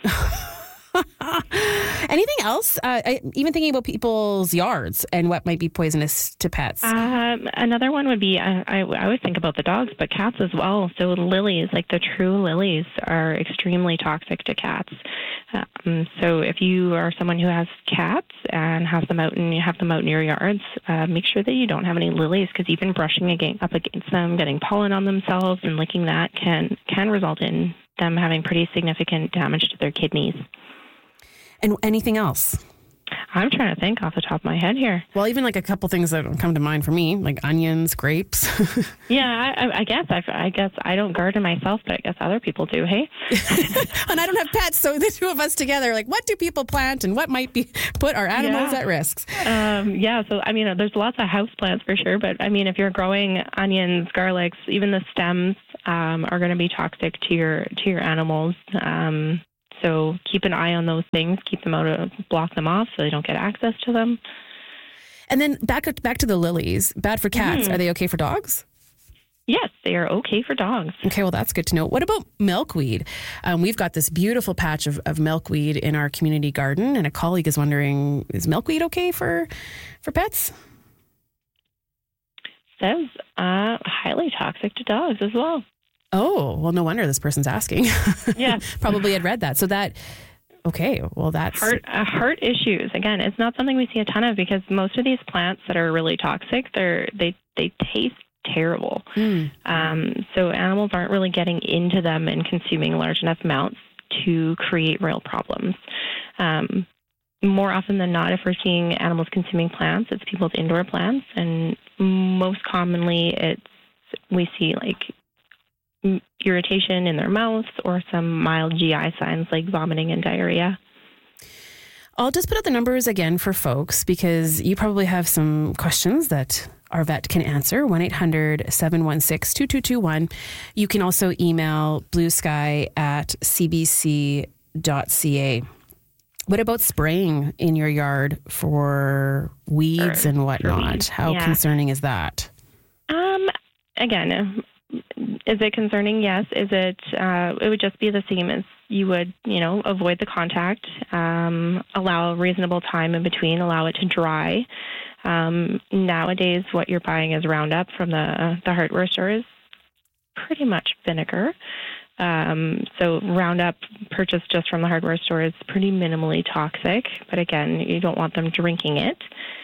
Anything else? Even thinking about people's yards and what might be poisonous to pets. Another one would be, I always think about the dogs, but cats as well. So lilies, like the true lilies, are extremely toxic to cats. So if you are someone who has cats and has them out and you have them out in your yards, make sure that you don't have any lilies, because even brushing up against them, getting pollen on themselves and licking that can result in them having pretty significant damage to their kidneys. And anything else? I'm trying to think off the top of my head here. Well, even like a couple things that come to mind for me, like onions, grapes. Yeah, I guess I don't garden myself, but I guess other people do, hey? And I don't have pets, so the two of us together, like, what do people plant and what might be put our animals at risk? So I mean, there's lots of house plants for sure, but I mean, if you're growing onions, garlics, even the stems are going to be toxic to your animals. So keep an eye on those things, keep them out, block them off so they don't get access to them. And then back to the lilies, bad for cats. Are they okay for dogs? Yes, they are okay for dogs. Okay, well, that's good to know. What about milkweed? We've got this beautiful patch of milkweed in our community garden, and a colleague is wondering, is milkweed okay for pets? Says highly toxic to dogs as well. Oh, well, no wonder this person's asking. Yeah. Probably had read that. So okay, well, that's... Heart issues. Again, it's not something we see a ton of because most of these plants that are really toxic, they taste terrible. So animals aren't really getting into them and consuming large enough amounts to create real problems. More often than not, if we're seeing animals consuming plants, it's people's indoor plants. And most commonly, we see like irritation in their mouths or some mild GI signs like vomiting and diarrhea. I'll just put out the numbers again for folks because you probably have some questions that our vet can answer. 1-800-716-2221. You can also email bluesky@cbc.ca. What about spraying in your yard for weeds and whatnot? How concerning is that? Again, is it concerning? Yes. Is it? It would just be the same as you would, avoid the contact, allow a reasonable time in between, allow it to dry. Nowadays, what you're buying as Roundup from the hardware store is pretty much vinegar. So Roundup purchased just from the hardware store is pretty minimally toxic, but again, you don't want them drinking it.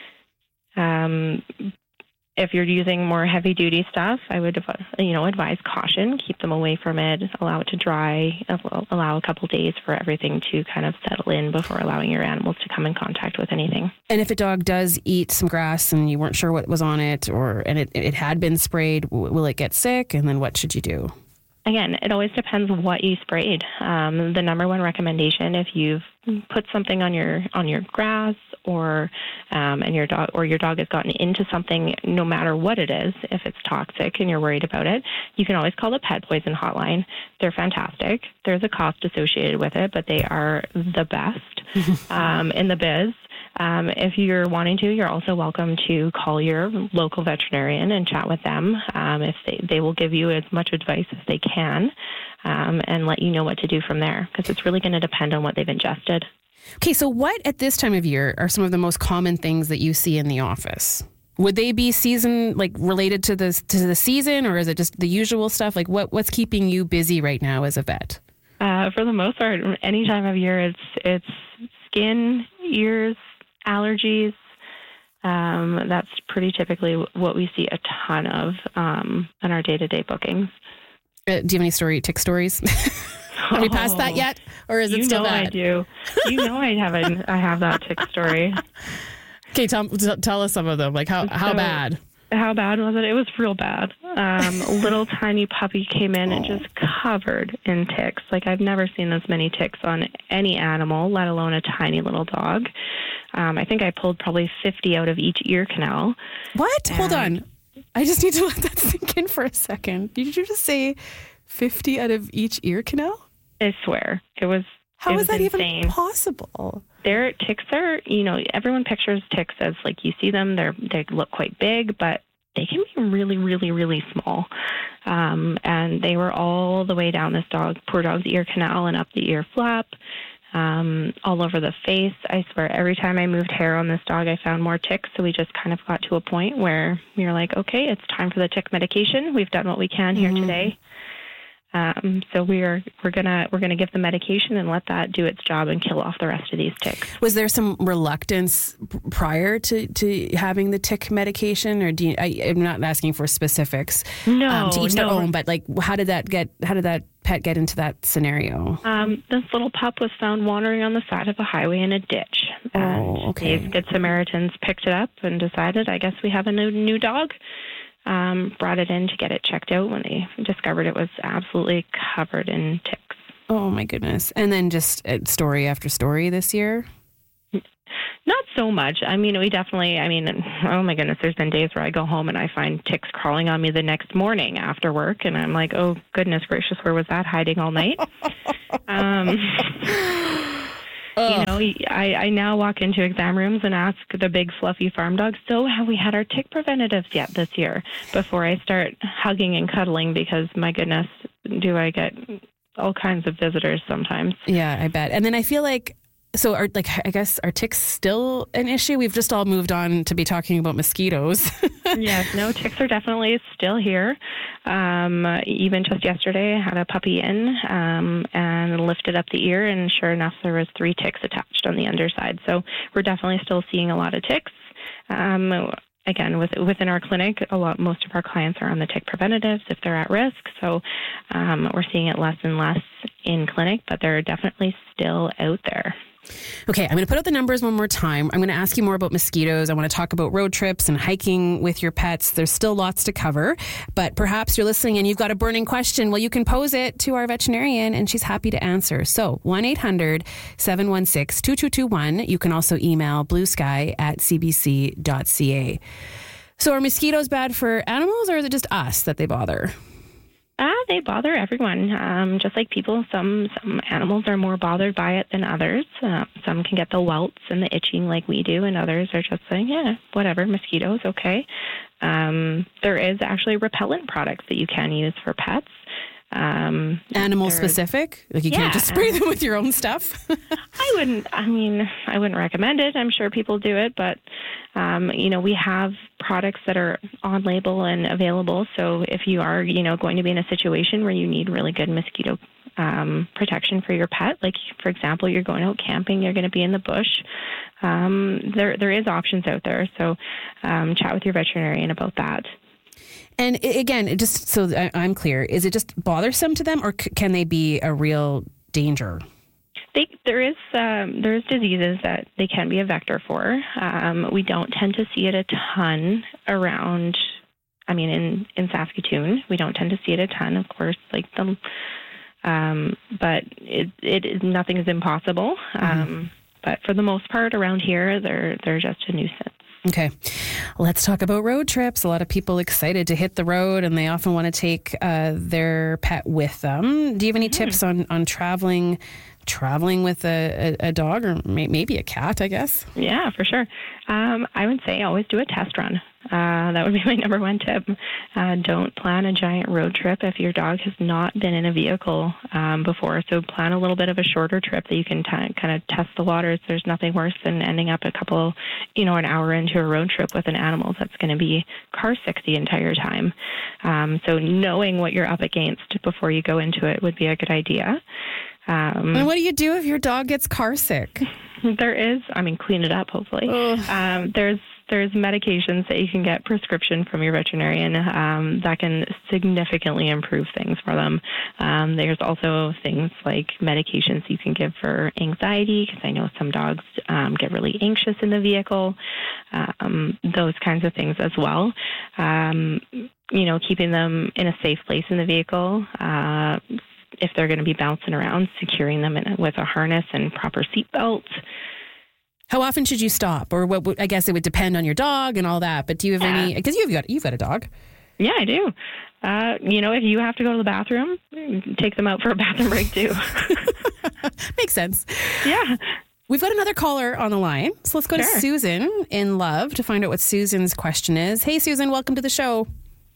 If you're using more heavy-duty stuff, I would, advise caution. Keep them away from it. Allow it to dry. Allow a couple days for everything to kind of settle in before allowing your animals to come in contact with anything. And if a dog does eat some grass and you weren't sure what was on it, and it had been sprayed, will it get sick? And then what should you do? Again, it always depends what you sprayed. The number one recommendation, if you've put something on your grass or your dog has gotten into something, no matter what it is, if it's toxic and you're worried about it, you can always call the pet poison hotline. They're fantastic. There's a cost associated with it, but they are the best in the biz. If you're wanting to, you're also welcome to call your local veterinarian and chat with them. If they will give you as much advice as they can and let you know what to do from there, because it's really going to depend on what they've ingested. Okay, so what at this time of year are some of the most common things that you see in the office? Would they be related to the season, or is it just the usual stuff? Like what's keeping you busy right now as a vet? For the most part, any time of year, it's skin, ears, allergies. That's pretty typically what we see a ton of in our day-to-day bookings. Do you have any tick stories? Have we passed that yet, or is it still bad? I do. I have that tick story. Okay, tell us some of them. Like how bad? How bad was it? It was real bad. A little tiny puppy came in and just covered in ticks. Like I've never seen this many ticks on any animal, let alone a tiny little dog. I think I pulled probably 50 out of each ear canal. What? Hold on. I just need to let that sink in for a second. Did you just say 50 out of each ear canal? I swear. It was How is that insane. Even possible? Their ticks are, everyone pictures ticks as like you see them, they look quite big, but they can be really, really, really small. And they were all the way down this poor dog's ear canal and up the ear flap, all over the face. I swear, every time I moved hair on this dog, I found more ticks. So we just kind of got to a point where we were like, okay, it's time for the tick medication. We've done what we can here today. So we're gonna give the medication and let that do its job and kill off the rest of these ticks. Was there some reluctance prior to having the tick medication, or I'm not asking for specifics? No, to each their own. But like, how did that pet get into that scenario? This little pup was found wandering on the side of a highway in a ditch. Okay. These Good Samaritans picked it up and decided, I guess we have a new dog. Brought it in to get it checked out when they discovered it was absolutely covered in ticks. Oh, my goodness. And then just story after story this year? Not so much. I mean, oh my goodness, there's been days where I go home and I find ticks crawling on me the next morning after work, and I'm like, oh, goodness gracious, where was that hiding all night? I now walk into exam rooms and ask the big fluffy farm dogs, so have we had our tick preventatives yet this year? Before I start hugging and cuddling, because my goodness, do I get all kinds of visitors sometimes. Yeah, I bet. And then I feel like, I guess, are ticks still an issue? We've just all moved on to be talking about mosquitoes. Yes, no, ticks are definitely still here. Even just yesterday, I had a puppy in and lifted up the ear, and sure enough, there was 3 ticks attached on the underside. So we're definitely still seeing a lot of ticks. Again, within our clinic, most of our clients are on the tick preventatives if they're at risk. So we're seeing it less and less in clinic, but they're definitely still out there. Okay, I'm going to put out the numbers one more time. I'm going to ask you more about mosquitoes. I want to talk about road trips and hiking with your pets. There's still lots to cover, but perhaps you're listening and you've got a burning question. Well, you can pose it to our veterinarian and she's happy to answer. So 1-800-716-2221. You can also email bluesky@cbc.ca. So are mosquitoes bad for animals, or is it just us that they bother? They bother everyone. Just like people, some animals are more bothered by it than others. Some can get the welts and the itching like we do, and others are just saying, yeah, whatever, mosquitoes, okay. There is actually repellent products that you can use for pets. Animal specific? Like you can't just spray them with your own stuff? I wouldn't recommend it. I'm sure people do it, but we have products that are on label and available. So if you are, going to be in a situation where you need really good mosquito protection for your pet, like for example, you're going out camping, you're going to be in the bush, there is options out there. So chat with your veterinarian about that. And again, just so I'm clear, is it just bothersome to them, or can they be a real danger? There's diseases that they can be a vector for. We don't tend to see it a ton around. I mean, in Saskatoon, we don't tend to see it a ton, of course. But nothing is impossible. But for the most part, around here, they're just a nuisance. Okay, let's talk about road trips. A lot of people excited to hit the road, and they often want to take their pet with them. Do you have any tips on traveling with a dog, or maybe a cat, I guess? Yeah, for sure. I would say always do a test run. That would be my number one tip. Don't plan a giant road trip if your dog has not been in a vehicle before. So plan a little bit of a shorter trip that you can kind of test the waters. There's nothing worse than ending up an hour into a road trip with an animal that's going to be car sick the entire time. So knowing what you're up against before you go into it would be a good idea. And what do you do if your dog gets car sick? Clean it up, hopefully. There's medications that you can get prescription from your veterinarian that can significantly improve things for them. There's also things like medications you can give for anxiety, because I know some dogs get really anxious in the vehicle, those kinds of things as well. Keeping them in a safe place in the vehicle. If they're going to be bouncing around, securing them with a harness and proper seat belts. How often should you stop? Or I guess it would depend on your dog and all that. But do you have any? Because you've got a dog. Yeah, I do. If you have to go to the bathroom, take them out for a bathroom break too. Makes sense. Yeah. We've got another caller on the line. So let's go to Susan in Love to find out what Susan's question is. Hey, Susan, welcome to the show.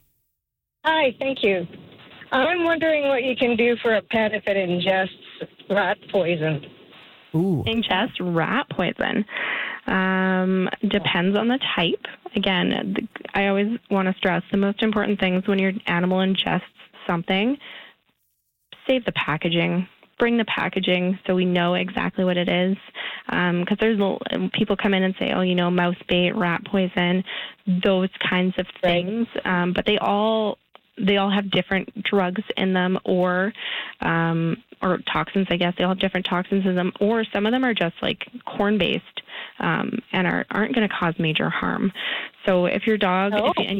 Hi, thank you. I'm wondering what you can do for a pet if it ingests rat poison. Ooh. Ingest rat poison. Depends on the type. Again, I always want to stress the most important things when your animal ingests something. save the packaging. Bring the packaging so we know exactly what it is. Because people come in and say, mouse bait, rat poison, those kinds of things. But they all have different drugs in them or toxins, I guess. They all have different toxins in them, or some of them are just like corn-based and aren't going to cause major harm. So if your dog,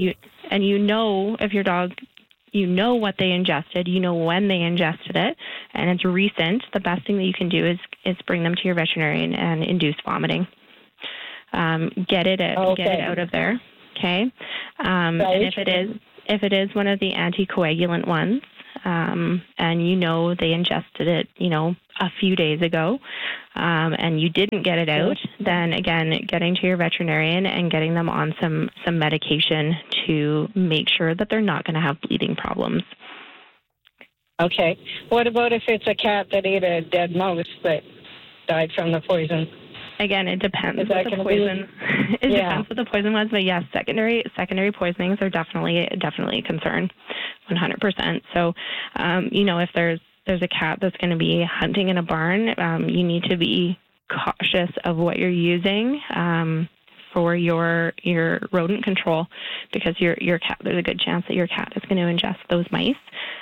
if your dog, what they ingested, when they ingested it, and it's recent, the best thing that you can do is bring them to your veterinarian and induce vomiting. Get it out of there. Okay. And if it is one of the anticoagulant ones, and they ingested it, a few days ago, and you didn't get it out, then again, getting to your veterinarian and getting them on some medication to make sure that they're not going to have bleeding problems. Okay. What about if it's a cat that ate a dead mouse that died from the poison? Again, it depends what the poison. Depends what the poison was, but yes, secondary poisonings are definitely a concern, 100%. So, if there's a cat that's going to be hunting in a barn, you need to be cautious of what you're using for your rodent control, because your cat, there's a good chance that your cat is going to ingest those mice.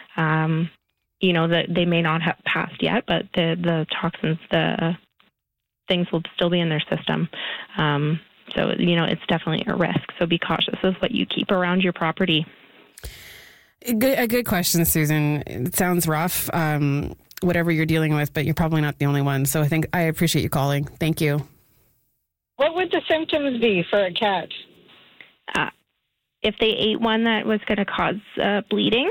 That they may not have passed yet, but the toxins, the things will still be in their system. So, it's definitely a risk. So be cautious of what you keep around your property. A good question, Susan. It sounds rough, whatever you're dealing with, but you're probably not the only one. So I appreciate you calling. Thank you. What would the symptoms be for a cat? If they ate one that was going to cause bleeding.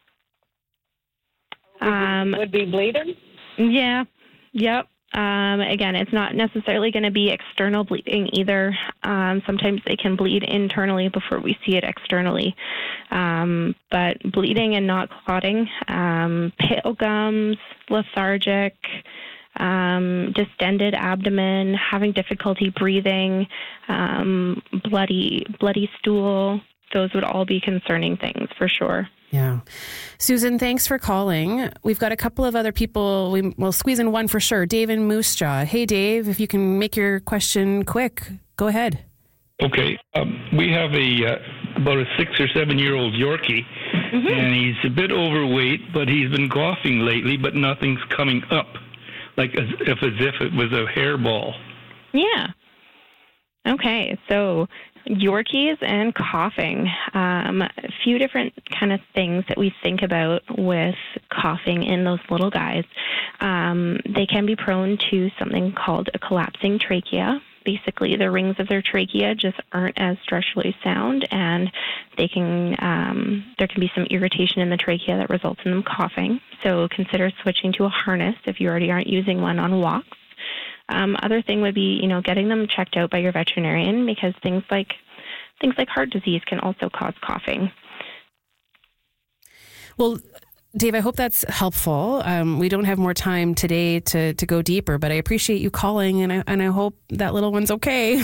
Would be bleeding? Yeah. Yep. Again, it's not necessarily going to be external bleeding either. Sometimes they can bleed internally before we see it externally. But bleeding and not clotting, pale gums, lethargic, distended abdomen, having difficulty breathing, bloody stool, those would all be concerning things for sure. Yeah. Susan, thanks for calling. We've got a couple of other people. We'll squeeze in one for sure. Dave in Moose Jaw. Hey, Dave, if you can make your question quick, go ahead. Okay. We have about a 6 or 7 year old Yorkie, and he's a bit overweight, but he's been coughing lately, but nothing's coming up, like as if it was a hairball. Yeah. Okay. So Yorkies and coughing. A few different kind of things that we think about with coughing in those little guys. They can be prone to something called a collapsing trachea. Basically, the rings of their trachea just aren't as structurally sound, and they can there can be some irritation in the trachea that results in them coughing. So consider switching to a harness if you already aren't using one on walks. Other thing would be, getting them checked out by your veterinarian, because things like heart disease can also cause coughing. Well, Dave, I hope that's helpful. We don't have more time today to go deeper, but I appreciate you calling, and I hope that little one's okay.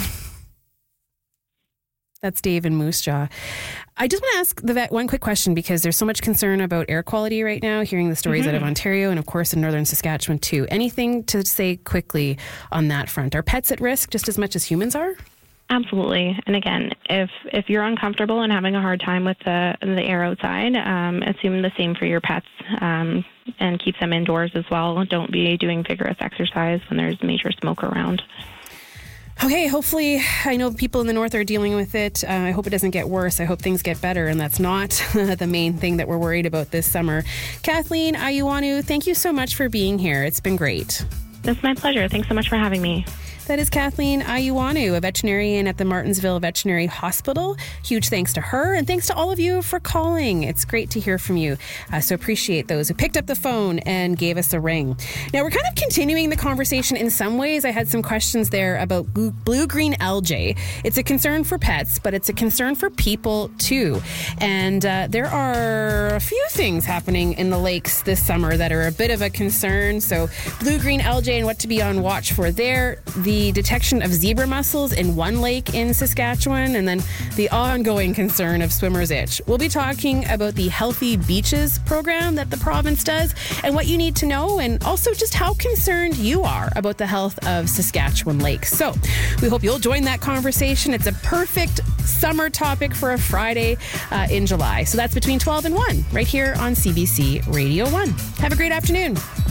That's Dave in Moose Jaw. I just want to ask the vet one quick question, because there's so much concern about air quality right now, hearing the stories out of Ontario and, of course, in northern Saskatchewan too. Anything to say quickly on that front? Are pets at risk just as much as humans are? Absolutely. And again, if you're uncomfortable and having a hard time with the air outside, assume the same for your pets, and keep them indoors as well. Don't be doing vigorous exercise when there's major smoke around. Okay, hopefully, I know people in the north are dealing with it. I hope it doesn't get worse. I hope things get better, and that's not the main thing that we're worried about this summer. Kathleen Ayuanu, thank you so much for being here. It's been great. It's my pleasure. Thanks so much for having me. That is Kathleen Ayuanu, a veterinarian at the Martensville Veterinary Hospital. Huge thanks to her, and thanks to all of you for calling. It's great to hear from you. So appreciate those who picked up the phone and gave us a ring. Now, we're kind of continuing the conversation in some ways. I had some questions there about blue-green algae. It's a concern for pets, but it's a concern for people too. And there are a few things happening in the lakes this summer that are a bit of a concern. So blue-green algae and what to be on watch for there, the detection of zebra mussels in one lake in Saskatchewan, and then the ongoing concern of swimmer's itch. We'll be talking about the Healthy Beaches program that the province does and what you need to know, and also just how concerned you are about the health of Saskatchewan lakes. So we hope you'll join that conversation. It's a perfect summer topic for a Friday in July. So that's between 12 and 1 right here on CBC Radio 1. Have a great afternoon.